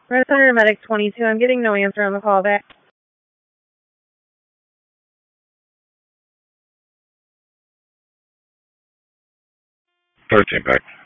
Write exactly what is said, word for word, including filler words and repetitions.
Red Center Medic twenty-two. I'm getting no answer on the call back. thirteen back.